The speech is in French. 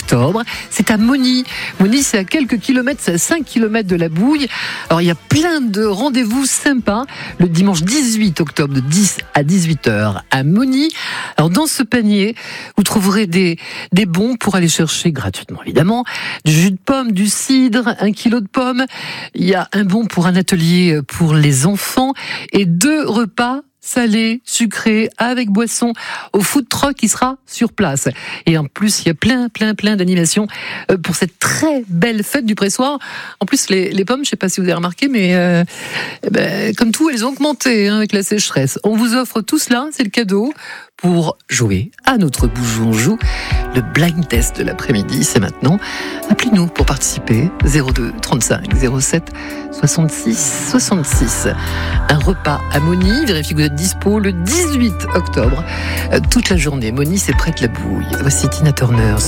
octobre. C'est à Mauny. Mauny, c'est à quelques kilomètres, c'est à 5 kilomètres de la Bouille. Alors, il y a plein de rendez-vous sympas le dimanche 18 octobre de 10 à 18h à Mauny. Alors, dans ce panier, vous trouverez des bons pour aller chercher gratuitement, évidemment, du jus de pomme, du cidre, 1 kilo de pommes. Il y a un bon pour un atelier pour les enfants et 2 repas salé, sucré, avec boisson, au food truck qui sera sur place. Et en plus, il y a plein d'animations pour cette très belle fête du pressoir. En plus, les pommes, je ne sais pas si vous avez remarqué, mais comme tout, elles ont augmenté avec la sécheresse. On vous offre tout cela, c'est le cadeau pour jouer à notre Bouge on joue. Le blind test de l'après-midi, c'est maintenant. Appelez-nous pour participer. 02 35 07 66 66. Un repas à Mauny. Vérifiez que vous êtes dispo le 18 octobre. Toute la journée. Mauny, c'est près de la Bouille. Voici Tina Turner.